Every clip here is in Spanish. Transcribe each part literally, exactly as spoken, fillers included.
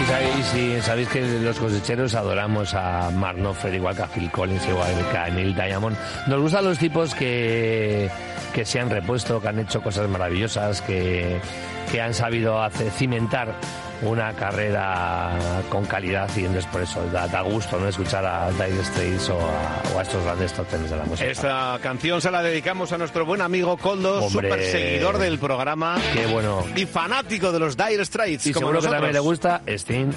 Y sabéis, y sabéis que los cosecheros adoramos a Mark Knopfler, igual que a Phil Collins, igual que a Neil Diamond. Nos gustan los tipos que, que se han repuesto, que han hecho cosas maravillosas, que, que han sabido hacer, cimentar una carrera con calidad, y entonces por eso da, da gusto no escuchar a Dire Straits o a, o a estos grandes totenes de la música. Esta canción se la dedicamos a nuestro buen amigo Koldo, súper seguidor del programa. Qué bueno. Y fanático de los Dire Straits. Y como seguro nosotros. Que también le gusta Sting.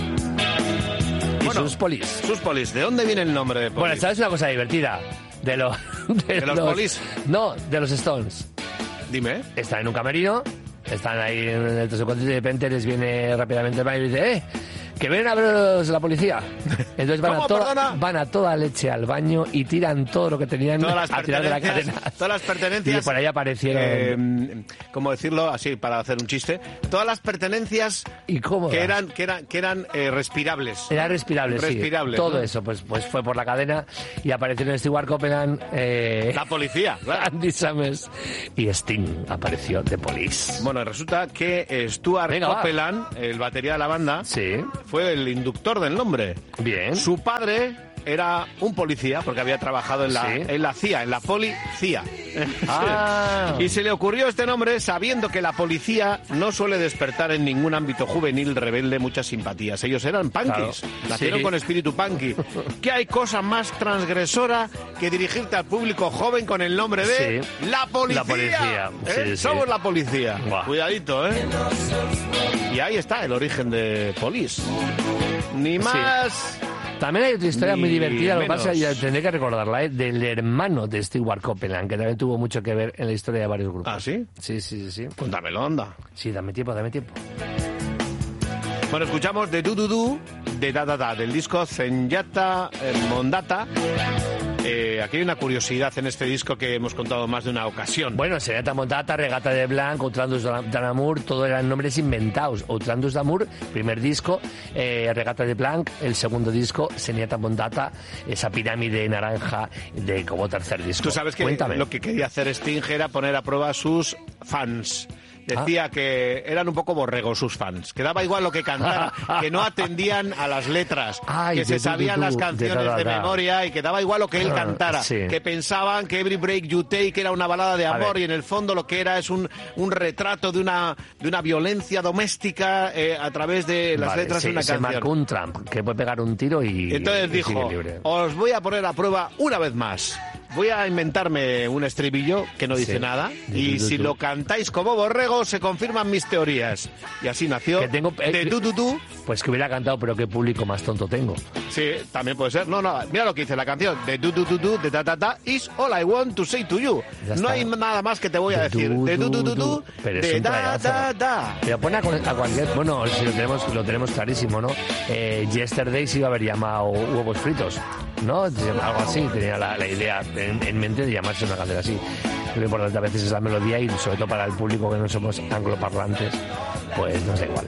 Y bueno, sus Police. Sus Police. ¿De dónde viene el nombre de Police? Bueno, ¿sabes una cosa divertida? De, lo, de, ¿De los, los Police? No, de los Stones. Dime. Están en un camerino, están ahí en el tres o cuatro y de repente les viene rápidamente el baño y dice, ¡eh! Que vienen a veros la policía. Entonces van a, toda, van a toda leche al baño y tiran todo lo que tenían a tirar de la cadena. Todas las pertenencias. Y por ahí aparecieron. Eh, ¿Cómo decirlo? Así, para hacer un chiste. Todas las pertenencias ¿Y cómo que eran, que eran, que eran eh, respirables. Eran respirables, respirables sí. Todo ¿no? eso, pues, pues fue por la cadena y aparecieron Stewart Copeland. Eh, la policía, claro. Andy Summers y Sting apareció de Police. Bueno, resulta que Stewart Venga, Copeland, va. el batería de la banda, sí. fue el inductor del nombre. Bien. Su padre era un policía, porque había trabajado en la, sí. en la C I A, en la policía. Ah. Y se le ocurrió este nombre sabiendo que la policía no suele despertar en ningún ámbito juvenil rebelde muchas simpatías. Ellos eran punkis, claro. Nacieron sí. con espíritu punky. ¿Qué hay cosa más transgresora que dirigirte al público joven con el nombre de sí. la policía? La policía. ¿Eh? Sí, Somos sí. la policía. Buah. Cuidadito, ¿eh? Y ahí está el origen de Police. Ni más... Sí. También hay otra historia Ni muy divertida, lo que menos. pasa, y tendré que recordarla, ¿eh? Del hermano de Stewart Copeland, que también tuvo mucho que ver en la historia de varios grupos. ¿Ah, sí? Sí, sí, sí. Cuéntamelo, anda. Sí, dame tiempo, dame tiempo. Bueno, escuchamos de Du Du Du, de Da Da Da, del disco Zenyatta eh, Mondata. Eh, aquí hay una curiosidad en este disco que hemos contado más de una ocasión. Bueno, Zenyatta Mondata, Regata de Blanc, Outrandus d'Amour, todo eran nombres inventados. Outrandus d'Amour, primer disco, eh, Regata de Blanc, el segundo disco, Zenyatta Mondata, esa pirámide naranja de como tercer disco. Tú sabes que Cuéntame. Lo que quería hacer Sting era poner a prueba a sus fans. Decía ah. que eran un poco borregos sus fans, que daba igual lo que cantaran, que no atendían a las letras, Ay, que se sabían tú, tú, las canciones de, da, da, da. de memoria y que daba igual lo que él cantara, sí. que pensaban que Every Break You Take era una balada de amor y en el fondo lo que era es un, un retrato de una, de una violencia doméstica eh, a través de las vale, letras sí, de una se canción. marcó un Trump, que puede pegar un tiro y entonces y dijo, os voy a poner a prueba una vez más. Voy a inventarme un estribillo que no dice sí. nada y du, du, si du. lo cantáis como borrego se confirman mis teorías. Y así nació que tengo, eh, de Du Du Du. Pues que hubiera cantado, pero qué público más tonto tengo. Sí, también puede ser. No, no, mira lo que dice la canción. De Du Du Du Du, de Ta Ta Ta, is all I want to say to you. Ya no está. hay nada más que te voy a de decir. Du, de Du Du Du Du, de Da Da Da. Pero pone a, a cualquier... Bueno, si lo tenemos, lo tenemos clarísimo, ¿no? Eh, Yesterday se iba a haber llamado Huevos Fritos, ¿no? Algo así, tenía la, la idea en, en mente de llamarse una canción así. Lo importante a veces es la melodía y sobre todo para el público que no somos angloparlantes, pues nos da igual.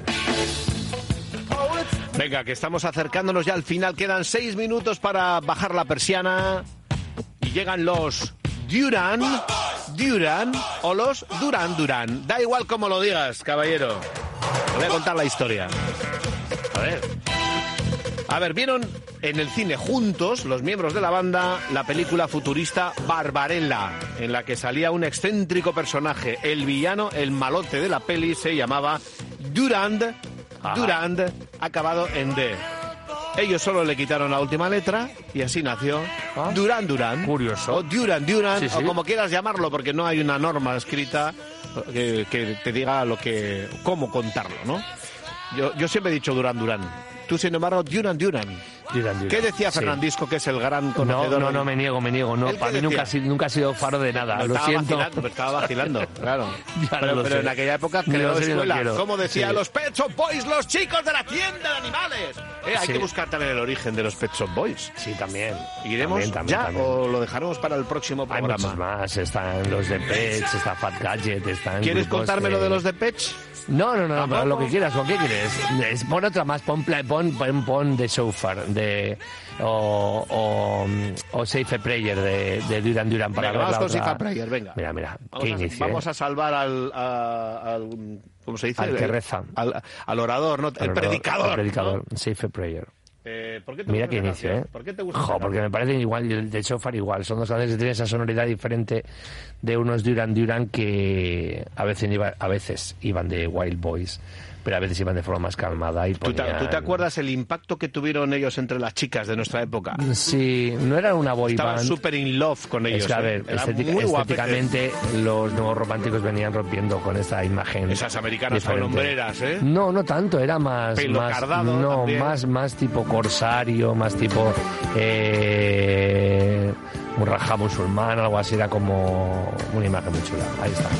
Venga, que estamos acercándonos ya al final. Quedan seis minutos para bajar la persiana y llegan los Duran, Duran o los Duran Duran. Da igual como lo digas, caballero. Te voy a contar la historia. A ver. A ver, vieron en el cine juntos, los miembros de la banda, la película futurista Barbarella, en la que salía un excéntrico personaje. El villano, el malote de la peli, se llamaba Durand, Durand, acabado en D. Ellos solo le quitaron la última letra y así nació ¿Ah? Duran Duran. Curioso. O Duran Duran, sí, sí. o como quieras llamarlo, porque no hay una norma escrita que, que te diga lo que, cómo contarlo, ¿no? Yo, yo siempre he dicho Duran Duran. Tú, sin embargo, Duran Duran. Duran, Duran. ¿Qué decía sí. Fernandisco, que es el gran conocedor? No, no, no, me niego, me niego. No, para mí nunca, nunca ha sido faro de nada. Me lo siento. Vacilando, me estaba vacilando, claro. Pero, pero sé. en aquella época creó sé, escuela. No Como decía, sí. los Pet Shop Boys, los chicos de la tienda de animales. Eh, hay sí. que buscar también el origen de los Pet Shop Boys. Sí, también. ¿Iremos también, también, ya también. o lo dejaremos para el próximo programa? Hay muchos más. Están los de Pets, está Fat Gadget, están... ¿Quieres contarme de... lo de los de Pets? No, no, no, no lo que quieras, ¿con qué quieres? Es, pon otra más, pon, pon, pon, pon The Shofar, de, o, o, o Safe Prayer de, de Duran Duran para venga, ver vamos la con otra... Safe Prayer, venga. Mira, mira, vamos, qué a, inicio, vamos ¿eh? a salvar al, a, al ¿Cómo se dice? Al que reza. Al, al orador, ¿no? El Al predicador. El predicador, ¿no? Say a Prayer. Eh, ¿por qué te Mira gusta qué esa inicio, ¿eh? canción? ¿Por qué te gusta Jo, esa porque canción? me parecen igual, y el de Shofar igual. Son dos canciones que tienen esa sonoridad diferente de unos Duran Duran que a veces, iba, a veces iban de Wild Boys, pero a veces iban de forma más calmada. Y ¿Tú, te, ponían... ¿Tú te acuerdas el impacto que tuvieron ellos entre las chicas de nuestra época? Sí, no era una boy Estaban band. súper in love con ellos. Es que, a ¿eh? ver, Eran estética- muy estéticamente los nuevos románticos venían rompiendo con esta imagen. Esas americanas con diferente. hombreras, ¿eh? No, no tanto, era más... Pelo más cardado no, también. más, más tipo corsario, más tipo... Eh, un rajá musulmán, algo así, era como una imagen muy chula. Ahí está.